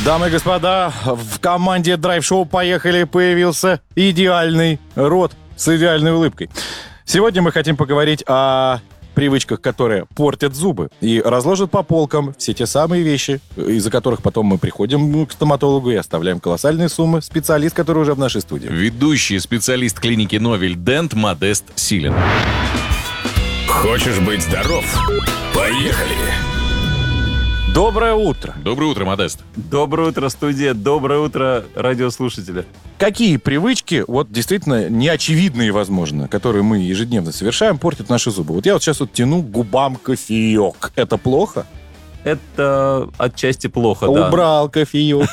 Дамы и господа, в команде драйв-шоу «Поехали» появился идеальный рот с идеальной улыбкой. Сегодня мы хотим поговорить о привычках, которые портят зубы и разложат по полкам все те самые вещи, из-за которых потом мы приходим к стоматологу и оставляем колоссальные суммы. Специалист, который уже в нашей студии. Ведущий специалист клиники Новель Дент Модест Силин. Хочешь быть здоров? Поехали! Доброе утро. Доброе утро, Модест. Доброе утро, студия. Доброе утро, радиослушатели. Какие привычки, вот действительно неочевидные, возможно, которые мы ежедневно совершаем, портят наши зубы? Вот я вот сейчас тяну к губам кофеек. Это плохо? Это отчасти плохо, да. Убрал кофеек.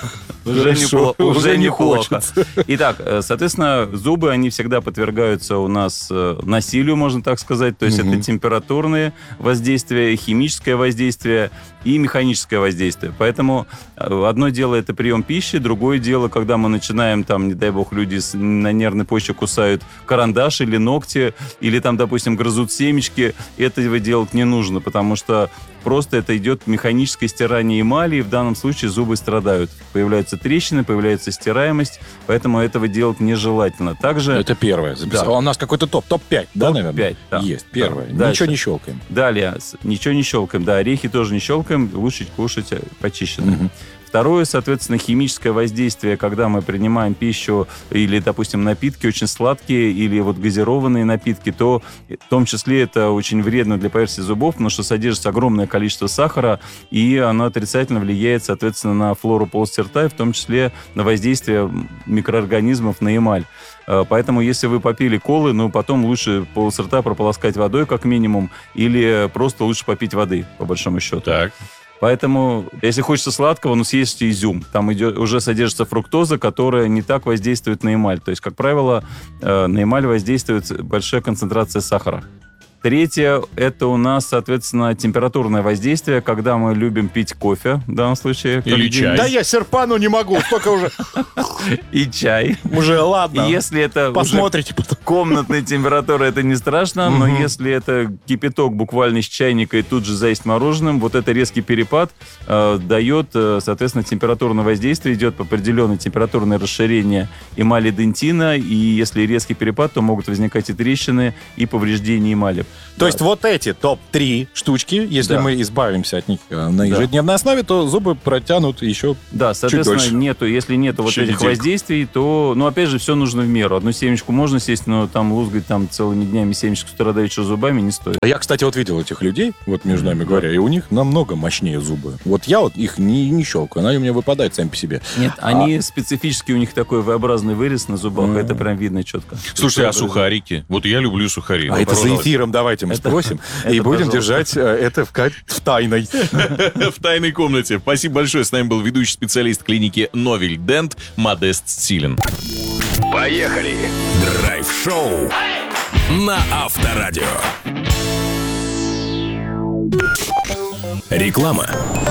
Уже неплохо. Итак, соответственно, зубы, они всегда подвергаются у нас насилию, можно так сказать. То есть это температурные воздействия, химическое воздействие и механическое воздействие. Поэтому одно дело это прием пищи, другое дело, когда мы начинаем, там, не дай бог, люди на нервной почве кусают карандаш или ногти, или там, допустим, грызут семечки. Этого делать не нужно, потому что просто это идет механическое стирание эмали, и в данном случае зубы страдают. Появляются трещины, появляется стираемость, поэтому этого делать нежелательно. Также... Это первое. Да. У нас какой-то топ-5, да, наверное? Топ-5, да. Есть, первое. Да. Ничего не щелкаем. Далее, ничего не щелкаем. Да, орехи тоже не щелкаем, лучше кушать почищенные. Второе, соответственно, химическое воздействие, когда мы принимаем пищу или, допустим, напитки очень сладкие или вот газированные напитки, то в том числе это очень вредно для поверхности зубов, потому что содержится огромное количество сахара, и оно отрицательно влияет, соответственно, на флору полости рта, и в том числе на воздействие микроорганизмов на эмаль. Поэтому, если вы попили колы, потом лучше полость рта прополоскать водой, как минимум, или просто лучше попить воды, по большому счету. Так. Поэтому, если хочется сладкого, съешьте изюм. Там уже содержится фруктоза, которая не так воздействует на эмаль. То есть, как правило, на эмаль воздействует большая концентрация сахара. Третье, это у нас, соответственно, температурное воздействие, когда мы любим пить кофе, в данном случае. Или чай. Да я серпану не могу, столько уже. И чай. Уже ладно. И если это посмотрите потом. Комнатная температура, это не страшно, но если это кипяток буквально из чайника и тут же заесть мороженым, вот это резкий перепад дает, соответственно, температурное воздействие, идет по определенной температурное расширение эмали дентина, и если резкий перепад, то могут возникать и трещины, и повреждения эмали. То есть вот эти топ-3 штучки, если мы избавимся от них на ежедневной основе, то зубы протянут еще соответственно, чуть дольше. Если нету вот этих воздействий, то, опять же, все нужно в меру. Одну семечку можно съесть, но там лузгать целыми днями семечку страдающую зубами не стоит. Я, кстати, видел этих людей, между нами говоря, и у них намного мощнее зубы. Я их не щелкаю, они у меня выпадают сами по себе. Нет, они специфически, у них такой V-образный вырез на зубах, это прям видно четко. Слушай, а сухарики? Вот я люблю сухари. Это за эфиром давайте мы спросим и будем держать это в тайной. В тайной комнате. Спасибо большое. С нами был ведущий специалист клиники Новель Дент Модест Силин. Поехали! Драйв-шоу на Авторадио. Реклама.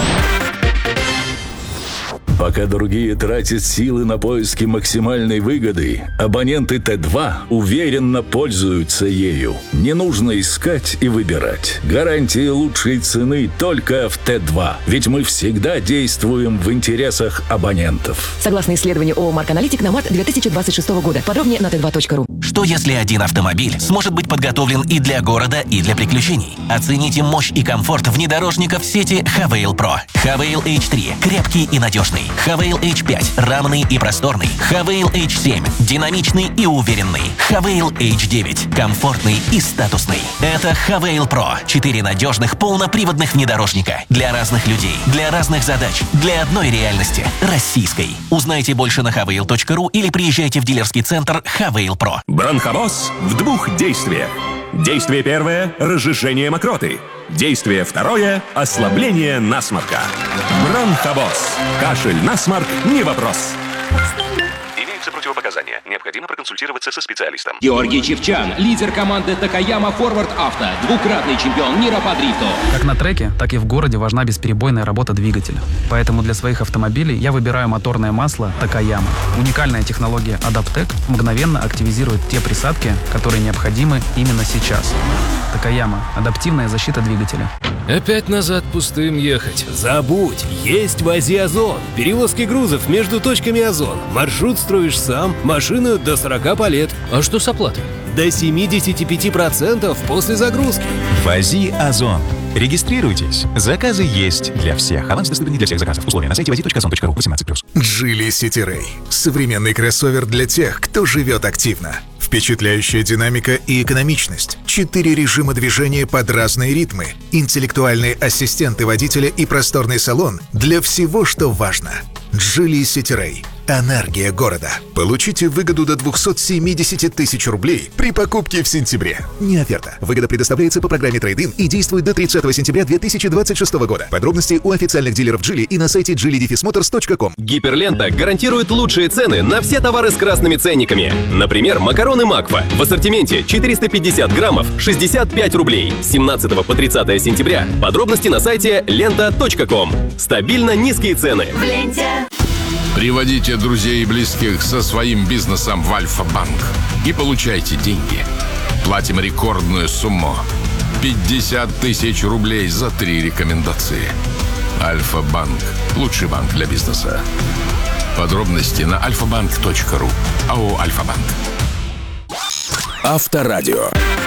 Пока другие тратят силы на поиски максимальной выгоды, абоненты Т2 уверенно пользуются ею. Не нужно искать и выбирать. Гарантия лучшей цены только в Т2. Ведь мы всегда действуем в интересах абонентов. Согласно исследованию ООО «Марк Аналитик» на март 2026 года. Подробнее на t2.ru. Что если один автомобиль сможет быть подготовлен и для города, и для приключений? Оцените мощь и комфорт внедорожников сети Havail Pro. Havail H3 – крепкий и надежный. Havail H5 – равный и просторный. Havail H7 – динамичный и уверенный. Havail H9 – комфортный и статусный. Это Havail Pro – 4 надежных полноприводных внедорожника. Для разных людей, для разных задач, для одной реальности – российской. Узнайте больше на havail.ru или приезжайте в дилерский центр Havail Pro. Бронхобоз в 2 действиях. Действие первое – разжижение мокроты. Действие второе – ослабление насморка. Бронхобоз. Кашель, насморк – не вопрос. Имеются противопоказания. Необходимо проконсультироваться со специалистом. Георгий Чевчан, лидер команды Такаяма Форвард Авто, двукратный чемпион мира по дрифту. Как на треке, так и в городе важна бесперебойная работа двигателя. Поэтому для своих автомобилей я выбираю моторное масло Такаяма. Уникальная технология Adaptec мгновенно активизирует те присадки, которые необходимы именно сейчас. Такаяма. Адаптивная защита двигателя. Опять назад пустым ехать. Забудь, есть в Азии Озон. Перевозки грузов между точками Озон. Маршрут строишь сам, машину до 40 по лет. А что с оплатой? До 75% после загрузки. Вози Озон. Регистрируйтесь. Заказы есть для всех. Аванс доступен не для всех заказов. Условия на сайте вози.озон.ру 18+. Geely City Ray. Современный кроссовер для тех, кто живет активно. Впечатляющая динамика и экономичность. 4 режима движения под разные ритмы. Интеллектуальные ассистенты водителя и просторный салон для всего, что важно. Geely City Ray. Энергия города. Получите выгоду до 270 тысяч рублей при покупке в сентябре. Не оферта. Выгода предоставляется по программе Trade-in и действует до 30 сентября 2026 года. Подробности у официальных дилеров Geely и на сайте geely-motors.com. Гиперлента гарантирует лучшие цены на все товары с красными ценниками. Например, макароны Макфа. В ассортименте 450 граммов 65 рублей. С 17 по 30 сентября. Подробности на сайте lenta.com. Стабильно низкие цены. В ленте. Приводите друзей и близких со своим бизнесом в Альфа-банк и получайте деньги. Платим рекордную сумму. 50 тысяч рублей за 3 рекомендации. Альфа-банк. Лучший банк для бизнеса. Подробности на alfabank.ru. АО «Альфа-банк». Авторадио.